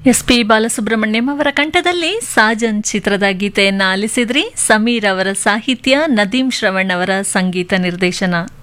SP. Balasubrahmanyam ಅವರ ಕಂಠದಲ್ಲಿ ಸಾಜನ್ ಚಿತ್ರದ ಗೀತೆಯನ್ನ ಆಲಿಸಿದ್ರಿ. ಸಮೀರ್ ಅವರ ಸಾಹಿತ್ಯ, ನದೀಂ ಶ್ರವಣ್ ಅವರ ಸಂಗೀತ ನಿರ್ದೇಶನ.